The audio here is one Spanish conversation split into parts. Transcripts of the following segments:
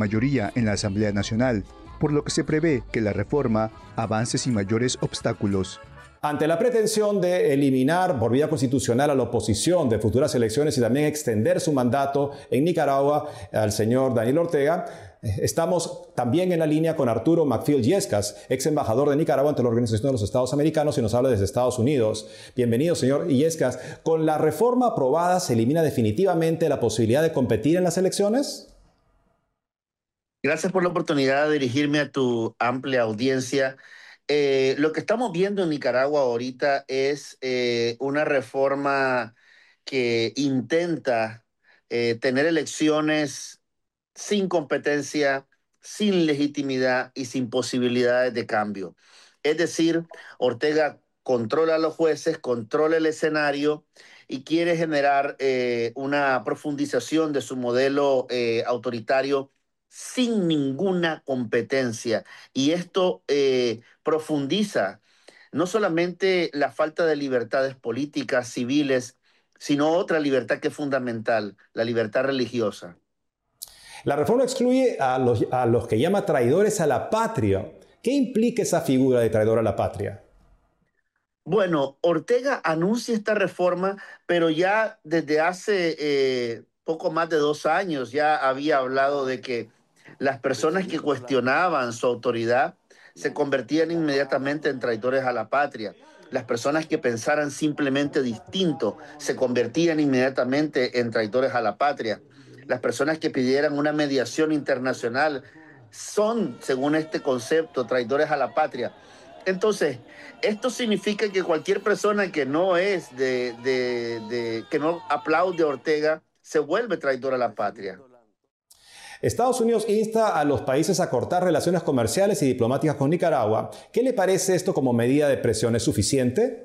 mayoría en la Asamblea Nacional, por lo que se prevé que la reforma avance sin mayores obstáculos. Ante la pretensión de eliminar por vía constitucional a la oposición de futuras elecciones y también extender su mandato en Nicaragua al señor Daniel Ortega, estamos también en la línea con Arturo Macfield Yescas, ex embajador de Nicaragua ante la Organización de los Estados Americanos, y nos habla desde Estados Unidos. Bienvenido, señor Yescas. ¿Con la reforma aprobada se elimina definitivamente la posibilidad de competir en las elecciones? Gracias por la oportunidad de dirigirme a tu amplia audiencia. Lo que estamos viendo en Nicaragua ahorita es una reforma que intenta tener elecciones sin competencia, sin legitimidad y sin posibilidades de cambio. Es decir, Ortega controla a los jueces, controla el escenario y quiere generar una profundización de su modelo autoritario sin ninguna competencia. Y esto profundiza no solamente la falta de libertades políticas, civiles, sino otra libertad que es fundamental, la libertad religiosa. La reforma excluye a los que llama traidores a la patria. ¿Qué implica esa figura de traidor a la patria? Bueno, Ortega anuncia esta reforma, pero ya desde hace poco más de 2 años ya había hablado de que las personas que cuestionaban su autoridad se convertían inmediatamente en traidores a la patria. Las personas que pensaran simplemente distinto se convertían inmediatamente en traidores a la patria. Las personas que pidieran una mediación internacional son, según este concepto, traidores a la patria. Entonces, esto significa que cualquier persona que no es que no aplaude a Ortega se vuelve traidor a la patria. Estados Unidos insta a los países a cortar relaciones comerciales y diplomáticas con Nicaragua. ¿Qué le parece esto como medida de presión? ¿Es suficiente?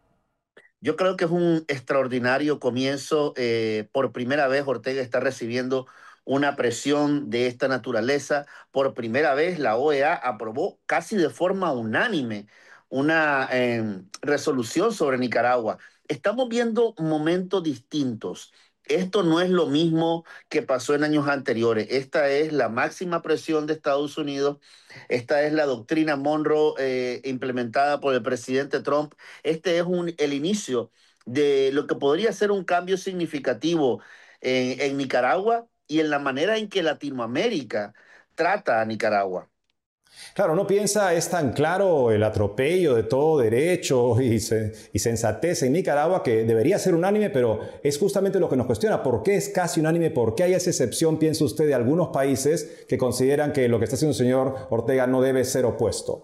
Yo creo que es un extraordinario comienzo. Por primera vez Ortega está recibiendo una presión de esta naturaleza. Por primera vez la OEA aprobó casi de forma unánime una resolución sobre Nicaragua. Estamos viendo momentos distintos. Esto no es lo mismo que pasó en años anteriores. Esta es la máxima presión de Estados Unidos. Esta es la doctrina Monroe implementada por el presidente Trump. Este es el inicio de lo que podría ser un cambio significativo en Nicaragua y en la manera en que Latinoamérica trata a Nicaragua. Claro, uno piensa, es tan claro el atropello de todo derecho y sensatez en Nicaragua que debería ser unánime, pero es justamente lo que nos cuestiona. ¿Por qué es casi unánime? ¿Por qué hay esa excepción, piensa usted, de algunos países que consideran que lo que está haciendo el señor Ortega no debe ser opuesto?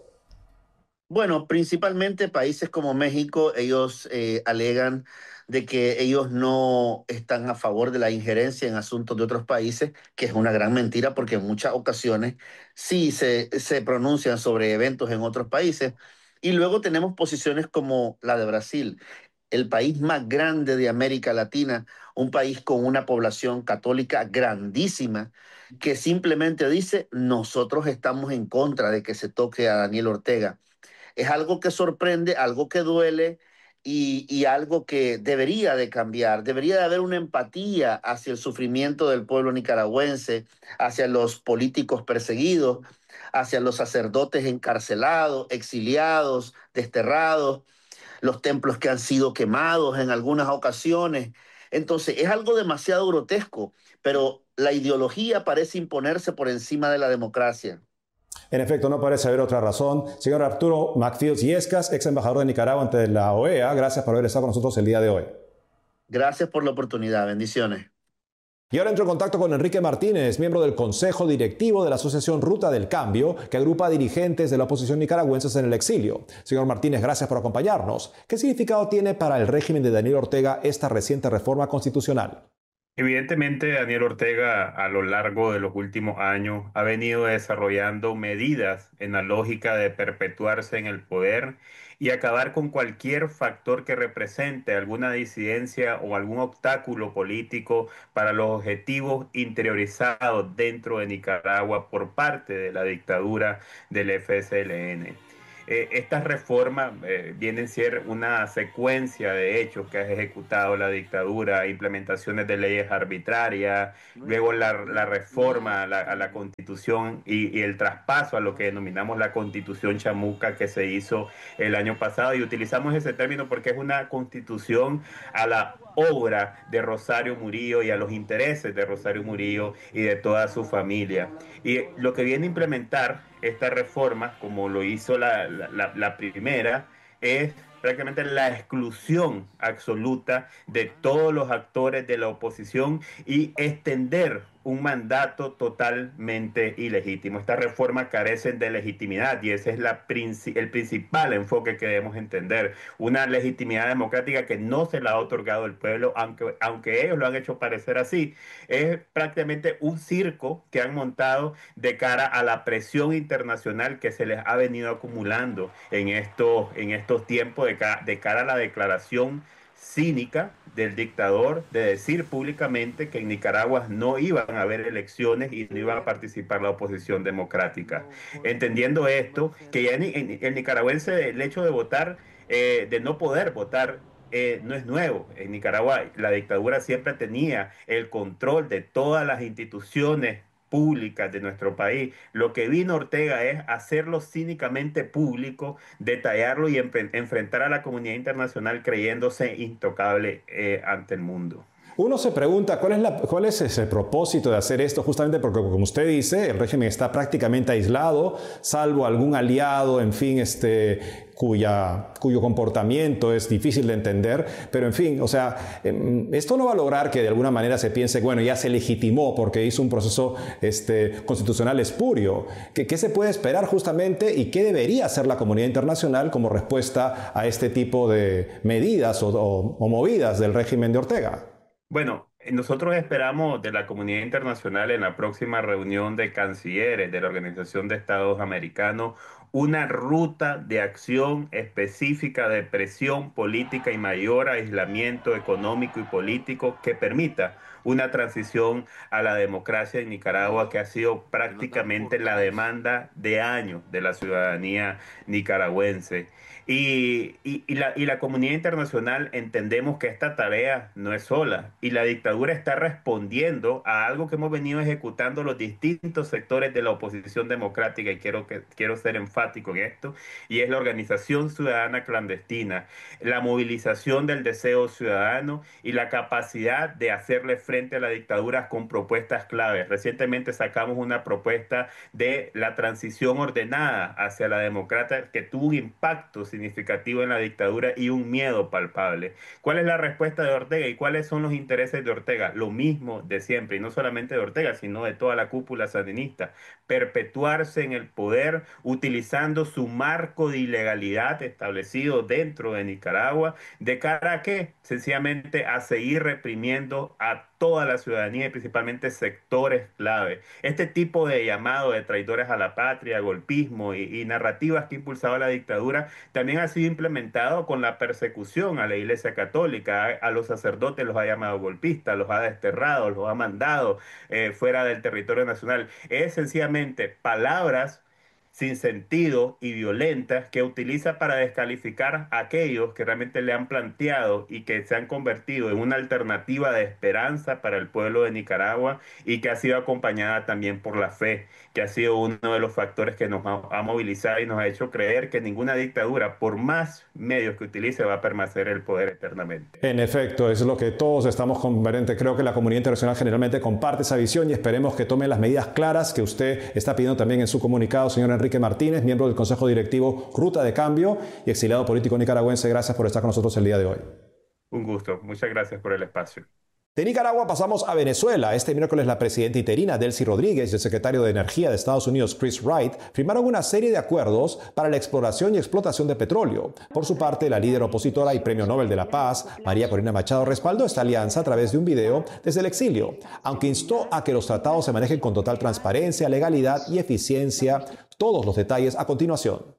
Bueno, principalmente países como México, ellos alegan de que ellos no están a favor de la injerencia en asuntos de otros países, que es una gran mentira porque en muchas ocasiones sí se pronuncian sobre eventos en otros países. Y luego tenemos posiciones como la de Brasil, el país más grande de América Latina, un país con una población católica grandísima, que simplemente dice, nosotros estamos en contra de que se toque a Daniel Ortega. Es algo que sorprende, algo que duele y algo que debería de cambiar. Debería de haber una empatía hacia el sufrimiento del pueblo nicaragüense, hacia los políticos perseguidos, hacia los sacerdotes encarcelados, exiliados, desterrados, los templos que han sido quemados en algunas ocasiones. Entonces, es algo demasiado grotesco, pero la ideología parece imponerse por encima de la democracia. En efecto, no parece haber otra razón. Señor Arturo Macfield Yescas, ex embajador de Nicaragua ante la OEA, gracias por haber estado con nosotros el día de hoy. Gracias por la oportunidad. Bendiciones. Y ahora entro en contacto con Enrique Martínez, miembro del Consejo Directivo de la Asociación Ruta del Cambio, que agrupa a dirigentes de la oposición nicaragüenses en el exilio. Señor Martínez, gracias por acompañarnos. ¿Qué significado tiene para el régimen de Daniel Ortega esta reciente reforma constitucional? Evidentemente, Daniel Ortega a lo largo de los últimos años ha venido desarrollando medidas en la lógica de perpetuarse en el poder y acabar con cualquier factor que represente alguna disidencia o algún obstáculo político para los objetivos interiorizados dentro de Nicaragua por parte de la dictadura del FSLN. Estas reformas vienen a ser una secuencia de hechos que ha ejecutado la dictadura, implementaciones de leyes arbitrarias, luego la reforma a la Constitución y el traspaso a lo que denominamos la Constitución chamuca que se hizo el año pasado. Y utilizamos ese término porque es una constitución a la obra de Rosario Murillo y a los intereses de Rosario Murillo y de toda su familia. Y lo que viene a implementar esta reforma, como lo hizo la primera, es prácticamente la exclusión absoluta de todos los actores de la oposición y extender un mandato totalmente ilegítimo. Estas reformas carecen de legitimidad y ese es el principal enfoque que debemos entender. Una legitimidad democrática que no se la ha otorgado el pueblo, aunque ellos lo han hecho parecer así. Es prácticamente un circo que han montado de cara a la presión internacional que se les ha venido acumulando en estos tiempos de cara a la declaración cínica del dictador de decir públicamente que en Nicaragua no iban a haber elecciones y no iba a participar la oposición democrática. Entendiendo esto, que ya en el nicaragüense el hecho de votar, de no poder votar, no es nuevo. En Nicaragua la dictadura siempre tenía el control de todas las instituciones públicas de nuestro país. Lo que vino Ortega es hacerlo cínicamente público, detallarlo y enfrentar a la comunidad internacional creyéndose intocable ante el mundo. Uno se pregunta cuál es ese propósito de hacer esto, justamente porque, como usted dice, el régimen está prácticamente aislado, salvo algún aliado, en fin, cuyo comportamiento es difícil de entender, pero en fin, o sea, esto no va a lograr que de alguna manera se piense, bueno, ya se legitimó porque hizo un proceso constitucional espurio. ¿Qué se puede esperar justamente y qué debería hacer la comunidad internacional como respuesta a este tipo de medidas o movidas del régimen de Ortega? Bueno, nosotros esperamos de la comunidad internacional en la próxima reunión de cancilleres de la Organización de Estados Americanos una ruta de acción específica de presión política y mayor aislamiento económico y político que permita una transición a la democracia en Nicaragua, que ha sido prácticamente la demanda de años de la ciudadanía nicaragüense. Y la comunidad internacional entendemos que esta tarea no es sola y la dictadura está respondiendo a algo que hemos venido ejecutando los distintos sectores de la oposición democrática y quiero ser enfático en esto, y es la organización ciudadana clandestina, la movilización del deseo ciudadano y la capacidad de hacerle frente a la dictadura con propuestas claves. Recientemente sacamos una propuesta de la transición ordenada hacia la democracia que tuvo un impacto significativo en la dictadura y un miedo palpable. ¿Cuál es la respuesta de Ortega y cuáles son los intereses de Ortega? Lo mismo de siempre, y no solamente de Ortega, sino de toda la cúpula sandinista. Perpetuarse en el poder utilizando su marco de ilegalidad establecido dentro de Nicaragua, ¿de cara a qué? Sencillamente a seguir reprimiendo a toda la ciudadanía y principalmente sectores clave. Este tipo de llamado de traidores a la patria, golpismo y narrativas que impulsaba la dictadura también ha sido implementado con la persecución a la Iglesia Católica, a los sacerdotes los ha llamado golpistas, los ha desterrado, los ha mandado fuera del territorio nacional. Es sencillamente palabras sin sentido y violentas que utiliza para descalificar a aquellos que realmente le han planteado y que se han convertido en una alternativa de esperanza para el pueblo de Nicaragua y que ha sido acompañada también por la fe, que ha sido uno de los factores que nos ha movilizado y nos ha hecho creer que ninguna dictadura, por más medios que utilice, va a permanecer el poder eternamente. En efecto, es lo que todos estamos convergentes. Creo que la comunidad internacional generalmente comparte esa visión y esperemos que tome las medidas claras que usted está pidiendo también en su comunicado, señor Enrique Martínez, miembro del Consejo Directivo Ruta de Cambio y exiliado político nicaragüense. Gracias por estar con nosotros el día de hoy. Un gusto. Muchas gracias por el espacio. De Nicaragua pasamos a Venezuela. Este miércoles la presidenta interina Delcy Rodríguez y el secretario de Energía de Estados Unidos Chris Wright firmaron una serie de acuerdos para la exploración y explotación de petróleo. Por su parte, la líder opositora y Premio Nobel de la Paz, María Corina Machado, respaldó esta alianza a través de un video desde el exilio, aunque instó a que los tratados se manejen con total transparencia, legalidad y eficiencia. Todos los detalles a continuación.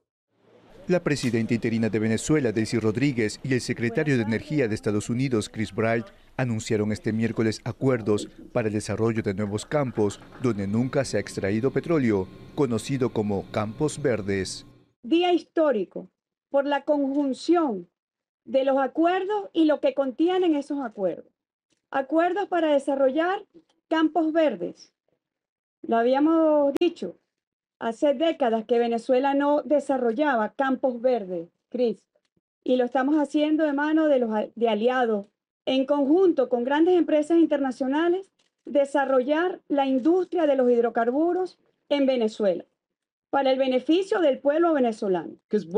La presidenta interina de Venezuela, Delcy Rodríguez, y el secretario de Energía de Estados Unidos, Chris Wright, anunciaron este miércoles acuerdos para el desarrollo de nuevos campos donde nunca se ha extraído petróleo, conocido como campos verdes. día histórico por la conjunción de los acuerdos y lo que contienen esos acuerdos. Acuerdos para desarrollar campos verdes. Lo habíamos dicho, hace décadas que Venezuela no desarrollaba campos verdes, Cris, y lo estamos haciendo de mano de aliados, en conjunto con grandes empresas internacionales, desarrollar la industria de los hidrocarburos en Venezuela, para el beneficio del pueblo venezolano.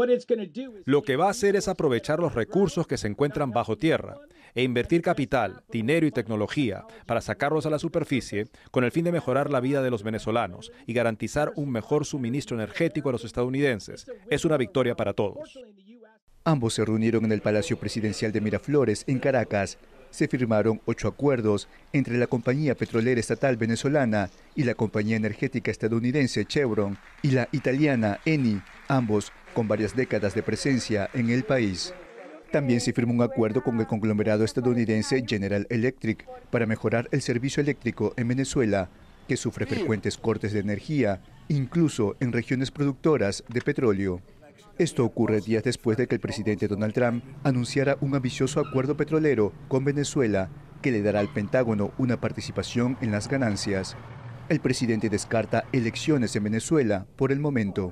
Lo que va a hacer es aprovechar los recursos que se encuentran bajo tierra e invertir capital, dinero y tecnología para sacarlos a la superficie con el fin de mejorar la vida de los venezolanos y garantizar un mejor suministro energético a los estadounidenses. Es una victoria para todos. Ambos se reunieron en el Palacio Presidencial de Miraflores, en Caracas. Se firmaron 8 acuerdos entre la compañía petrolera estatal venezolana y la compañía energética estadounidense Chevron y la italiana Eni, ambos con varias décadas de presencia en el país. También se firmó un acuerdo con el conglomerado estadounidense General Electric para mejorar el servicio eléctrico en Venezuela, que sufre frecuentes cortes de energía, incluso en regiones productoras de petróleo. Esto ocurre días después de que el presidente Donald Trump anunciara un ambicioso acuerdo petrolero con Venezuela que le dará al Pentágono una participación en las ganancias. El presidente descarta elecciones en Venezuela por el momento.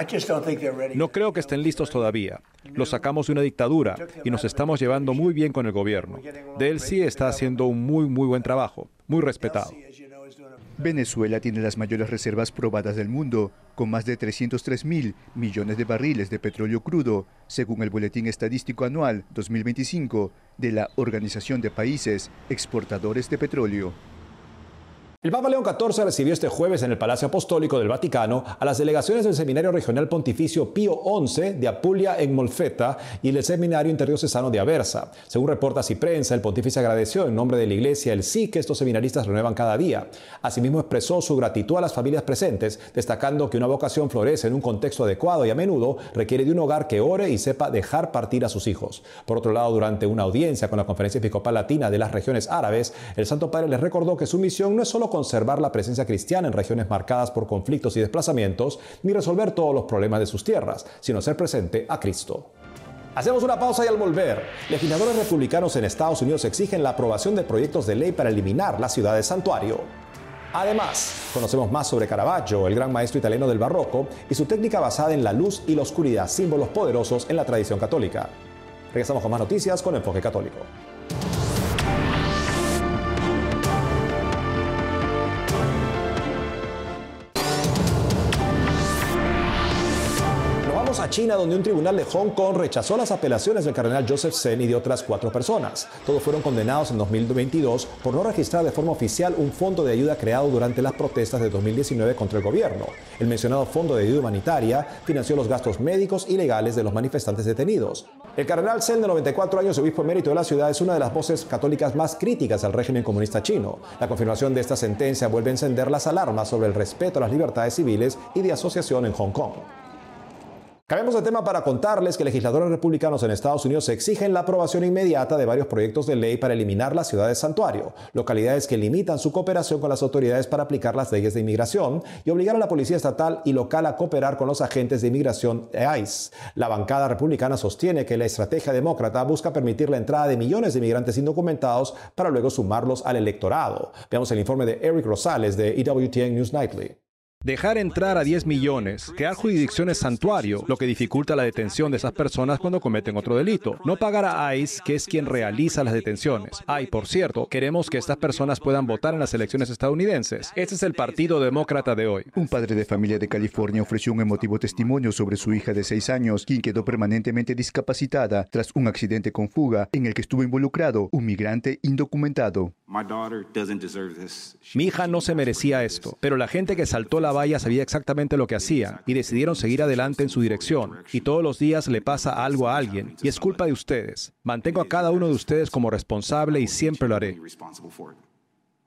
No creo que estén listos todavía. Los sacamos de una dictadura y nos estamos llevando muy bien con el gobierno. Delcy está haciendo un muy buen trabajo, muy respetado. Venezuela tiene las mayores reservas probadas del mundo, con más de 303.000 millones de barriles de petróleo crudo, según el Boletín Estadístico Anual 2025 de la Organización de Países Exportadores de Petróleo. El Papa León XIV recibió este jueves en el Palacio Apostólico del Vaticano a las delegaciones del Seminario Regional Pontificio Pío XI de Apulia en Molfetta y el Seminario Interdiocesano de Aversa. Según reporta Prensa, el pontífice agradeció en nombre de la Iglesia el sí que estos seminaristas renuevan cada día. Asimismo expresó su gratitud a las familias presentes, destacando que una vocación florece en un contexto adecuado y a menudo requiere de un hogar que ore y sepa dejar partir a sus hijos. Por otro lado, durante una audiencia con la Conferencia Episcopal Latina de las Regiones Árabes, el Santo Padre les recordó que su misión no es solo conservar la presencia cristiana en regiones marcadas por conflictos y desplazamientos, ni resolver todos los problemas de sus tierras, sino ser presente a Cristo. Hacemos una pausa y al volver, legisladores republicanos en Estados Unidos exigen la aprobación de proyectos de ley para eliminar la ciudad de santuario. Además, conocemos más sobre Caravaggio, el gran maestro italiano del barroco, y su técnica basada en la luz y la oscuridad, símbolos poderosos en la tradición católica. Regresamos con más noticias con Enfoque Católico. A China, donde un tribunal de Hong Kong rechazó las apelaciones del cardenal Joseph Zen y de otras 4 personas. Todos fueron condenados en 2022 por no registrar de forma oficial un fondo de ayuda creado durante las protestas de 2019 contra el gobierno. El mencionado fondo de ayuda humanitaria financió los gastos médicos y legales de los manifestantes detenidos. El cardenal Zen, de 94 años, obispo emérito de la ciudad, es una de las voces católicas más críticas al régimen comunista chino. La confirmación de esta sentencia vuelve a encender las alarmas sobre el respeto a las libertades civiles y de asociación en Hong Kong. Cambiamos de tema para contarles que legisladores republicanos en Estados Unidos exigen la aprobación inmediata de varios proyectos de ley para eliminar las ciudades santuario, localidades que limitan su cooperación con las autoridades para aplicar las leyes de inmigración y obligar a la policía estatal y local a cooperar con los agentes de inmigración de ICE. La bancada republicana sostiene que la estrategia demócrata busca permitir la entrada de millones de inmigrantes indocumentados para luego sumarlos al electorado. Veamos el informe de Eric Rosales de EWTN News Nightly. Dejar entrar a 10 millones, crear jurisdicciones santuario, lo que dificulta la detención de esas personas cuando cometen otro delito. No pagar a ICE, que es quien realiza las detenciones. Por cierto, queremos que estas personas puedan votar en las elecciones estadounidenses. Este es el Partido Demócrata de hoy. Un padre de familia de California ofreció un emotivo testimonio sobre su hija de 6 años, quien quedó permanentemente discapacitada tras un accidente con fuga en el que estuvo involucrado un migrante indocumentado. Mi hija no se merecía esto, pero la gente que saltó la valla sabía exactamente lo que hacían y decidieron seguir adelante en su dirección. Y todos los días le pasa algo a alguien y es culpa de ustedes. Mantengo a cada uno de ustedes como responsable y siempre lo haré.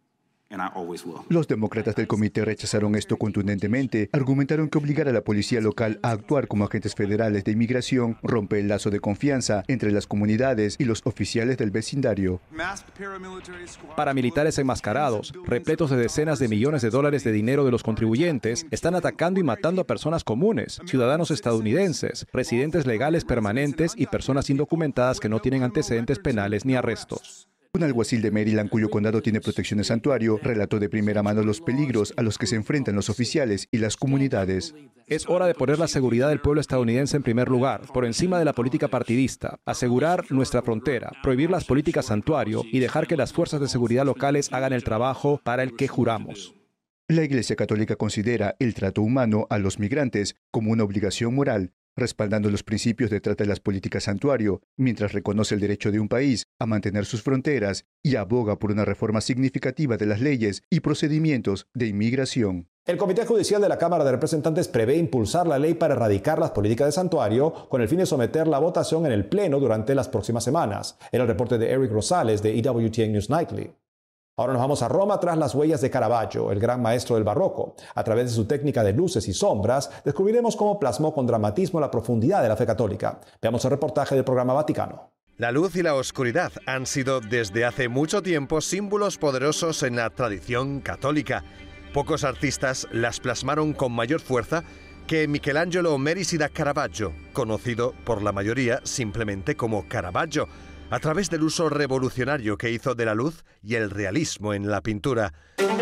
Los demócratas del comité rechazaron esto contundentemente. Argumentaron que obligar a la policía local a actuar como agentes federales de inmigración rompe el lazo de confianza entre las comunidades y los oficiales del vecindario. Paramilitares enmascarados, repletos de decenas de millones de dólares de dinero de los contribuyentes, están atacando y matando a personas comunes, ciudadanos estadounidenses, residentes legales permanentes y personas indocumentadas que no tienen antecedentes penales ni arrestos. Un alguacil de Maryland, cuyo condado tiene protección de santuario, relató de primera mano los peligros a los que se enfrentan los oficiales y las comunidades. Es hora de poner la seguridad del pueblo estadounidense en primer lugar, por encima de la política partidista, asegurar nuestra frontera, prohibir las políticas santuario y dejar que las fuerzas de seguridad locales hagan el trabajo para el que juramos. La Iglesia Católica considera el trato humano a los migrantes como una obligación moral, respaldando los principios detrás de las políticas santuario, mientras reconoce el derecho de un país a mantener sus fronteras y aboga por una reforma significativa de las leyes y procedimientos de inmigración. El Comité Judicial de la Cámara de Representantes prevé impulsar la ley para erradicar las políticas de santuario con el fin de someter la votación en el Pleno durante las próximas semanas. Era el reporte de Eric Rosales de EWTN News Nightly. Ahora nos vamos a Roma tras las huellas de Caravaggio, el gran maestro del barroco. A través de su técnica de luces y sombras, descubriremos cómo plasmó con dramatismo la profundidad de la fe católica. Veamos el reportaje del programa Vaticano. La luz y la oscuridad han sido desde hace mucho tiempo símbolos poderosos en la tradición católica. Pocos artistas las plasmaron con mayor fuerza que Michelangelo Merisi da Caravaggio, conocido por la mayoría simplemente como Caravaggio, a través del uso revolucionario que hizo de la luz y el realismo en la pintura.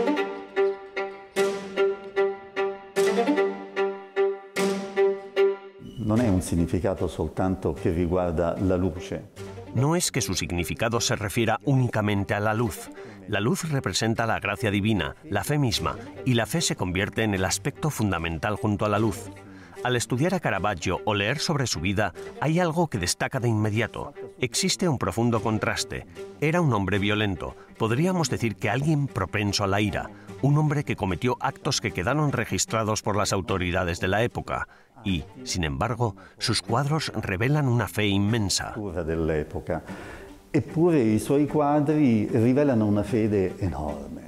Non è un significato soltanto che riguarda la luce. No es que su significado se refiera únicamente a la luz. La luz representa la gracia divina, la fe misma, y la fe se convierte en el aspecto fundamental junto a la luz. Al estudiar a Caravaggio o leer sobre su vida, hay algo que destaca de inmediato. Existe un profundo contraste. Era un hombre violento, podríamos decir que alguien propenso a la ira, un hombre que cometió actos que quedaron registrados por las autoridades de la época. Y, sin embargo, sus cuadros revelan una fe inmensa. Eppure i suoi quadri rivelano una fede enorme.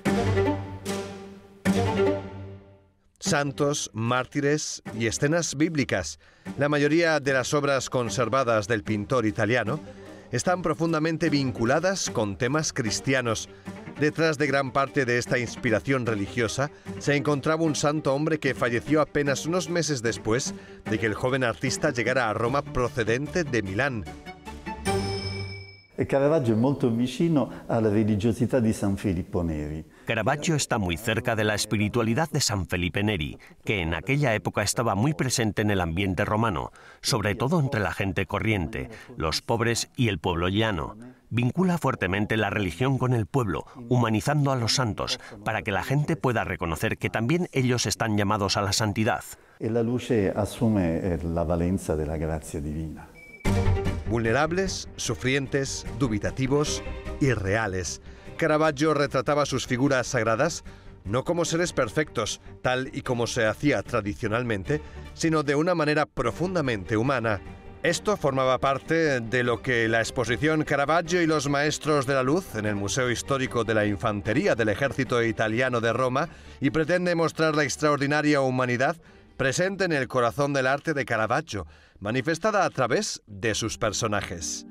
Santos, mártires y escenas bíblicas. La mayoría de las obras conservadas del pintor italiano están profundamente vinculadas con temas cristianos. Detrás de gran parte de esta inspiración religiosa se encontraba un santo hombre que falleció apenas unos meses después de que el joven artista llegara a Roma procedente de Milán. Caravaggio è molto vicino alla religiosità di San Filippo Neri. Caravaggio está muy cerca de la espiritualidad de San Felipe Neri, que en aquella época estaba muy presente en el ambiente romano, sobre todo entre la gente corriente, los pobres y el pueblo llano. Vincula fuertemente la religión con el pueblo, humanizando a los santos, para que la gente pueda reconocer que también ellos están llamados a la santidad. E la luce assume la valenza della grazia divina. Vulnerables, sufrientes, dubitativos y reales. Caravaggio retrataba sus figuras sagradas no como seres perfectos, tal y como se hacía tradicionalmente, sino de una manera profundamente humana. Esto formaba parte de lo que la exposición Caravaggio y los Maestros de la Luz en el Museo Histórico de la Infantería del Ejército Italiano de Roma y pretende mostrar la extraordinaria humanidad presente en el corazón del arte de Caravaggio, manifestada a través de sus personajes.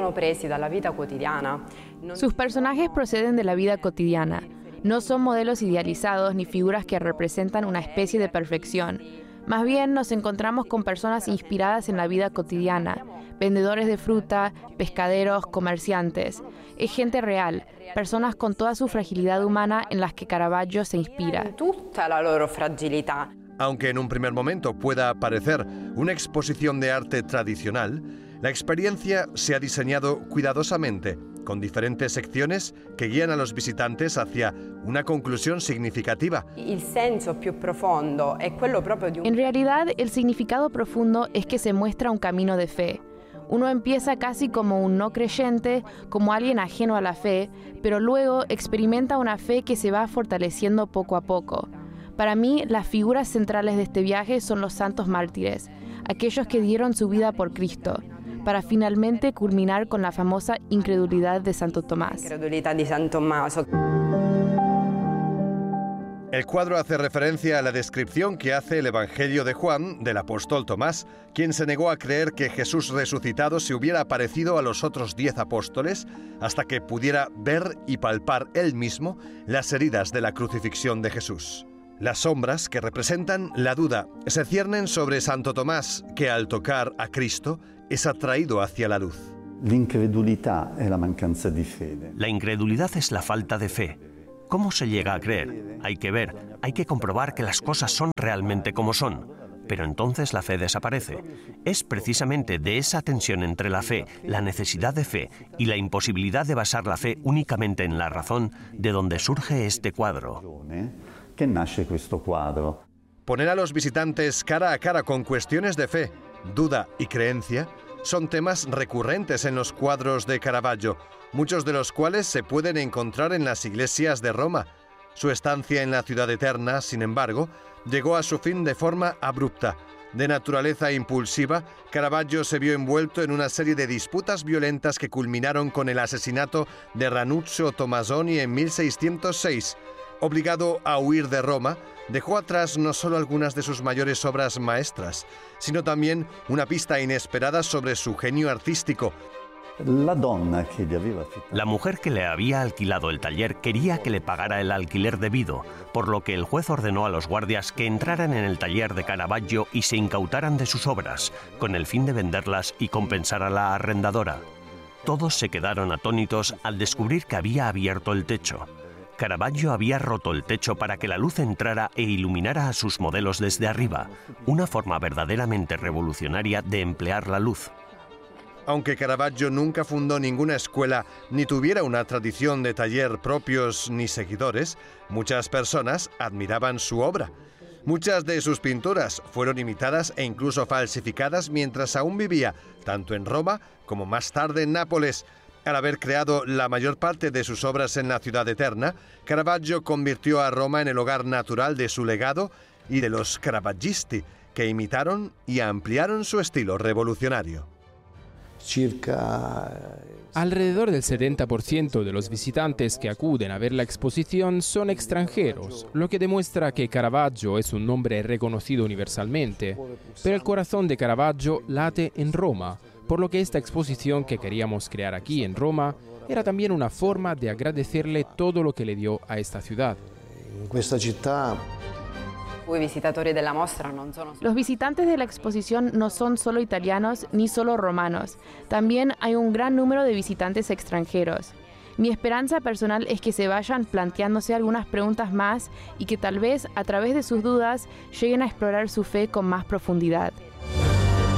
Sus personajes proceden de la vida cotidiana. No son modelos idealizados ni figuras que representan una especie de perfección. Más bien nos encontramos con personas inspiradas en la vida cotidiana, vendedores de fruta, pescaderos, comerciantes. Es gente real, personas con toda su fragilidad humana en las que Caravaggio se inspira. Aunque en un primer momento pueda parecer una exposición de arte tradicional, la experiencia se ha diseñado cuidadosamente, con diferentes secciones que guían a los visitantes hacia una conclusión significativa. En realidad, el significado profundo es que se muestra un camino de fe. Uno empieza casi como un no creyente, como alguien ajeno a la fe, pero luego experimenta una fe que se va fortaleciendo poco a poco. Para mí, las figuras centrales de este viaje son los santos mártires, aquellos que dieron su vida por Cristo, para finalmente culminar con la famosa incredulidad de Santo Tomás. El cuadro hace referencia a la descripción que hace el Evangelio de Juan del apóstol Tomás, quien se negó a creer que Jesús resucitado se hubiera aparecido a los otros 10 apóstoles hasta que pudiera ver y palpar él mismo las heridas de la crucifixión de Jesús. Las sombras que representan la duda se ciernen sobre Santo Tomás, que al tocar a Cristo es atraído hacia la luz. La incredulidad es la falta de fe. ¿Cómo se llega a creer? Hay que ver, hay que comprobar que las cosas son realmente como son. Pero entonces la fe desaparece. Es precisamente de esa tensión entre la fe, la necesidad de fe y la imposibilidad de basar la fe únicamente en la razón de donde surge este cuadro. Poner a los visitantes cara a cara con cuestiones de fe, duda y creencia son temas recurrentes en los cuadros de Caravaggio, muchos de los cuales se pueden encontrar en las iglesias de Roma. Su estancia en la ciudad eterna, sin embargo, llegó a su fin de forma abrupta. De naturaleza impulsiva, Caravaggio se vio envuelto en una serie de disputas violentas que culminaron con el asesinato de Ranuccio Tommasoni en 1606. Obligado a huir de Roma, dejó atrás no solo algunas de sus mayores obras maestras, sino también una pista inesperada sobre su genio artístico. La mujer que le había alquilado el taller quería que le pagara el alquiler debido, por lo que el juez ordenó a los guardias que entraran en el taller de Caravaggio y se incautaran de sus obras, con el fin de venderlas y compensar a la arrendadora. Todos se quedaron atónitos al descubrir que había abierto el techo. Caravaggio había roto el techo para que la luz entrara e iluminara a sus modelos desde arriba, una forma verdaderamente revolucionaria de emplear la luz. Aunque Caravaggio nunca fundó ninguna escuela ni tuviera una tradición de taller propios ni seguidores, muchas personas admiraban su obra. Muchas de sus pinturas fueron imitadas e incluso falsificadas mientras aún vivía, tanto en Roma como más tarde en Nápoles. Al haber creado la mayor parte de sus obras en la ciudad eterna, Caravaggio convirtió a Roma en el hogar natural de su legado y de los caravaggisti, que imitaron y ampliaron su estilo revolucionario. Alrededor del 70% de los visitantes que acuden a ver la exposición son extranjeros, lo que demuestra que Caravaggio es un nombre reconocido universalmente, pero el corazón de Caravaggio late en Roma, por lo que esta exposición que queríamos crear aquí en Roma era también una forma de agradecerle todo lo que le dio a esta ciudad. Los visitantes de la exposición no son solo italianos ni solo romanos, también hay un gran número de visitantes extranjeros. Mi esperanza personal es que se vayan planteándose algunas preguntas más y que tal vez a través de sus dudas lleguen a explorar su fe con más profundidad.